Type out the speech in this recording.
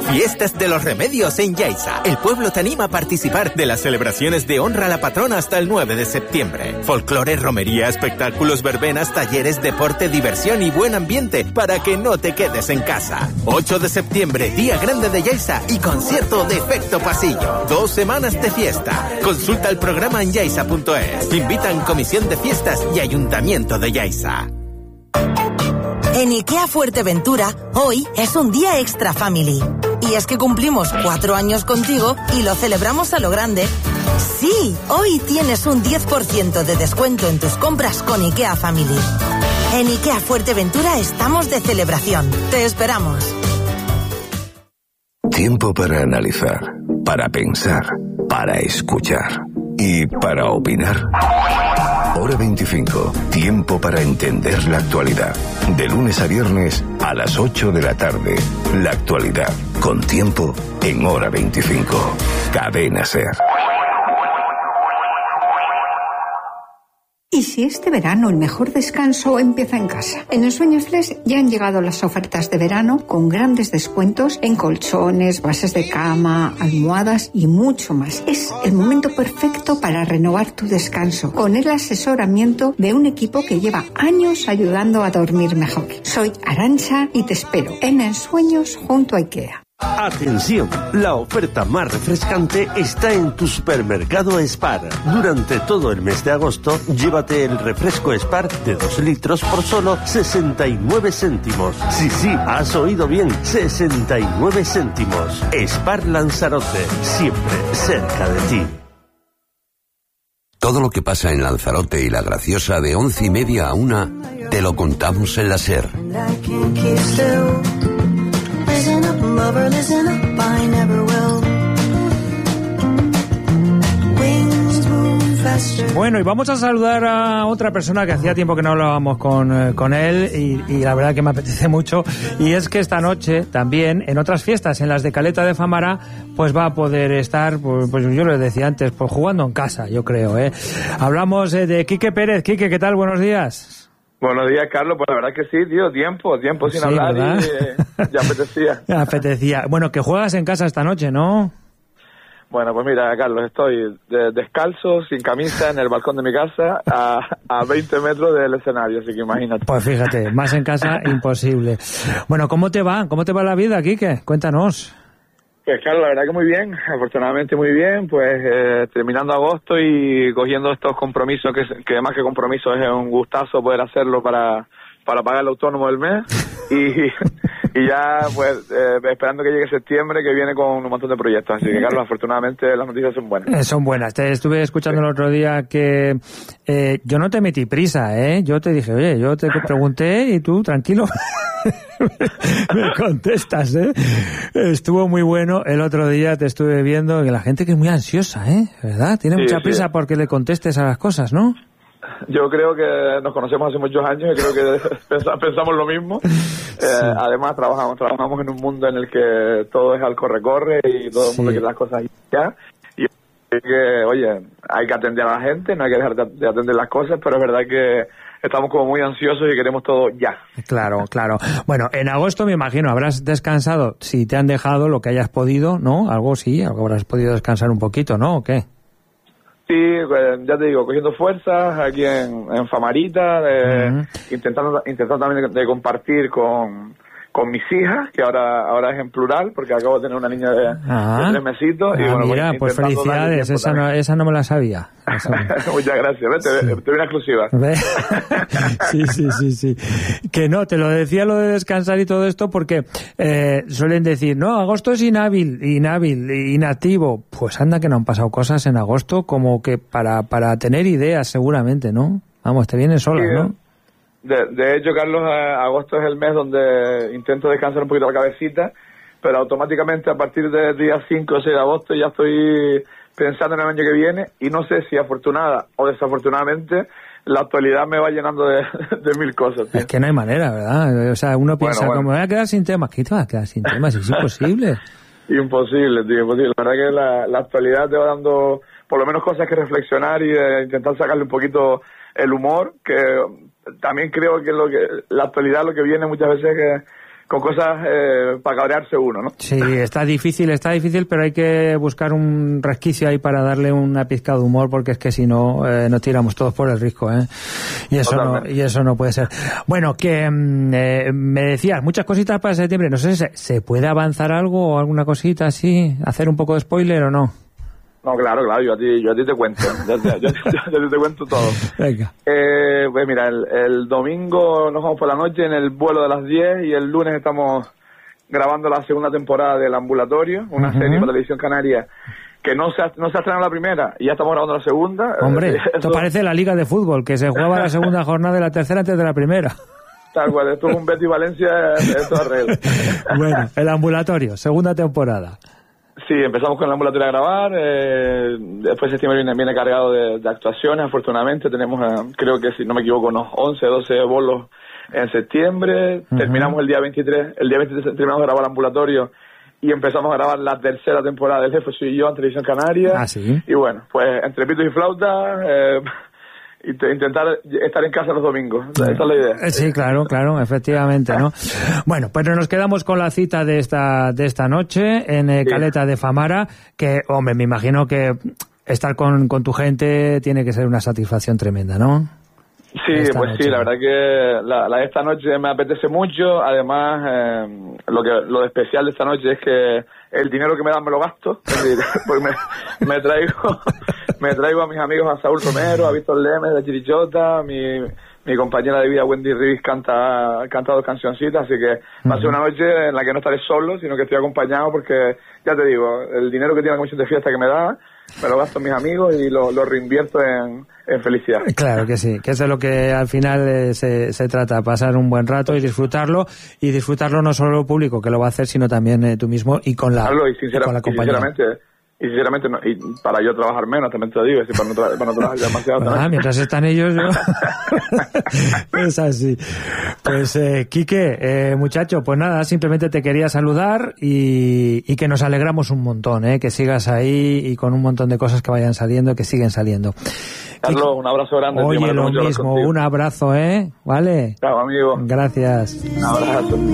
Fiestas de los Remedios en Yaiza. El pueblo te anima a participar de las celebraciones de honra a la patrona hasta el 9 de septiembre. Folclore, romería, espectáculos, verbenas, talleres, deporte, diversión y buen ambiente para que no te quedes en casa. 8 de septiembre, Día Grande de Yaiza y concierto de efecto pasillo. 2 semanas de fiesta. Consulta el programa en yaiza.es. Invitan Comisión de Fiestas y Ayuntamiento de Yaiza. En IKEA Fuerteventura, hoy es un día extra family. Y es que cumplimos 4 años contigo y lo celebramos a lo grande. Sí, hoy tienes un 10% de descuento en tus compras con IKEA Family. En IKEA Fuerteventura estamos de celebración. Te esperamos. Tiempo para analizar, para pensar, para escuchar y para opinar. Hora 25. Tiempo para entender la actualidad. De lunes a viernes a las 8 de la tarde. La actualidad con Tiempo en Hora 25. Cadena SER. ¿Y si este verano el mejor descanso empieza en casa? En Ensueños Flex ya han llegado las ofertas de verano con grandes descuentos en colchones, bases de cama, almohadas y mucho más. Es el momento perfecto para renovar tu descanso con el asesoramiento de un equipo que lleva años ayudando a dormir mejor. Soy Arantxa y te espero en Ensueños junto a IKEA. Atención, la oferta más refrescante está en tu supermercado Spar. Durante todo el mes de agosto, llévate el refresco Spar de 2 litros por solo 69 céntimos. Sí, has oído bien, 69 céntimos. Spar Lanzarote, siempre cerca de ti. Todo lo que pasa en Lanzarote y La Graciosa de 11:30 a 1, te lo contamos en la SER. Listen up, lover, listen up, I never will. Wings move faster. Bueno, y vamos a saludar a otra persona que hacía tiempo que no hablábamos con él y la verdad que me apetece mucho, y es que esta noche también en otras fiestas, en las de Caleta de Famara, pues va a poder estar, pues yo lo decía antes, pues jugando en casa, yo creo, Hablamos de Quique Pérez. Quique, ¿qué tal? Buenos días. Buenos días, Carlos. Pues la verdad que sí, tío, tiempo sin hablar, ¿verdad? Y ya apetecía. Apetecía. Bueno, que juegas en casa esta noche, ¿no? Bueno, pues mira, Carlos, estoy descalzo, sin camisa, en el balcón de mi casa, a 20 metros del escenario, así que imagínate. Pues fíjate, más en casa, imposible. Bueno, ¿cómo te va? ¿Cómo te va la vida, Quique? Cuéntanos. Pues Carlos, la verdad que muy bien, afortunadamente muy bien, pues terminando agosto y cogiendo estos compromisos, que más que compromisos es un gustazo poder hacerlo para pagar el autónomo del mes y ya pues esperando que llegue septiembre, que viene con un montón de proyectos, así que Carlos, afortunadamente las noticias son buenas. Son buenas. Te estuve escuchando el otro día que yo no te metí prisa, yo te dije, oye, yo te pregunté y tú tranquilo me contestas, Estuvo muy bueno el otro día, te estuve viendo que la gente que es muy ansiosa, ¿verdad? Tiene mucha prisa porque le contestes a las cosas, ¿no? Yo creo que nos conocemos hace muchos años y creo que pensamos lo mismo. Además trabajamos en un mundo en el que todo es al corre-corre y todo el mundo quiere las cosas ya. Y que, oye, hay que atender a la gente, no hay que dejar de atender las cosas, pero es verdad que estamos como muy ansiosos y queremos todo ya. Claro. Bueno, en agosto me imagino habrás descansado, si te han dejado lo que hayas podido, ¿no? Algo habrás podido descansar un poquito, ¿no? ¿O qué? Sí, ya te digo, cogiendo fuerzas aquí en Famarita, intentando también de compartir con mis hijas, que ahora es en plural, porque acabo de tener una niña de 3 mesitos. Y bueno, mira, pues felicidades, esa no me la sabía. Muchas gracias, te doy una exclusiva. Sí. Que no, te lo decía lo de descansar y todo esto porque suelen decir, no, agosto es inactivo. Pues anda que no han pasado cosas en agosto como que para tener ideas seguramente, ¿no? Vamos, te vienen solas, ¿no? De hecho, Carlos, agosto es el mes donde intento descansar un poquito la cabecita, pero automáticamente a partir del día 5 o 6 de agosto ya estoy pensando en el año que viene y no sé si afortunada o desafortunadamente la actualidad me va llenando de mil cosas, tío. Es que no hay manera, ¿verdad? O sea, uno piensa, como me voy a quedar sin temas. ¿Qué te vas a quedar sin temas? Es imposible. Imposible, tío, imposible. La verdad que la actualidad te va dando por lo menos cosas que reflexionar y intentar sacarle un poquito el humor, que también creo que la actualidad lo que viene muchas veces es con cosas para cabrearse uno, ¿no? Sí, está difícil, pero hay que buscar un resquicio ahí para darle una pizca de humor, porque es que si no, nos tiramos todos por el risco, ¿eh? Y eso no puede ser. Bueno, que me decías, muchas cositas para septiembre, no sé, ¿se puede avanzar algo o alguna cosita así? ¿Hacer un poco de spoiler o no? No, claro, yo a ti te cuento, yo te cuento todo. Venga. Pues mira, el domingo nos vamos por la noche en el vuelo de las 10 y el lunes estamos grabando la segunda temporada del Ambulatorio, una serie para Televisión Canaria que no se ha estrenado la primera y ya estamos grabando la segunda. Hombre, esto parece la Liga de Fútbol, que se jugaba la segunda jornada de la tercera antes de la primera. Tal cual, esto es un Betis Valencia, esto es real. Bueno, el Ambulatorio, segunda temporada. Sí, empezamos con el Ambulatorio a grabar, después septiembre viene cargado de actuaciones, afortunadamente tenemos, creo que si no me equivoco, unos 11, 12 bolos en septiembre, terminamos el día 23 terminamos de grabar el Ambulatorio y empezamos a grabar la tercera temporada del Jefe Soy Yo en Televisión Canaria. ¿Sí? Y bueno, pues entre pitos y flautas, intentar estar en casa los domingos, esa es la idea. Sí, claro, efectivamente, ¿no? Bueno, pues nos quedamos con la cita de esta noche en Caleta de Famara, que, hombre, me imagino que estar con tu gente tiene que ser una satisfacción tremenda, ¿no? Sí, pues sí, la verdad que esta noche me apetece mucho, además lo especial de esta noche es que el dinero que me dan me lo gasto, es decir, pues me traigo a mis amigos, a Saúl Romero, a Víctor Lemes de Chirichota, mi compañera de vida Wendy Rivis canta 2 cancioncitas, así que va a ser una noche en la que no estaré solo, sino que estoy acompañado porque, ya te digo, el dinero que tiene la comisión de fiesta que me da, me lo gasto en mis amigos y lo reinvierto en felicidad. Claro que sí, que eso es lo que al final se trata, pasar un buen rato y disfrutarlo no solo el público que lo va a hacer, sino también tú mismo y con la compañía. Y sinceramente, no, y para yo trabajar menos, también te lo digo, para no trabajar demasiado. Mientras están ellos, yo... Es así. Pues, Quique, muchacho, pues nada, simplemente te quería saludar y que nos alegramos un montón, que sigas ahí y con un montón de cosas que vayan saliendo, que siguen saliendo. Carlos, un abrazo grande. Oye, lo mismo, un abrazo, ¿vale? Chao, amigo. Gracias. Un abrazo.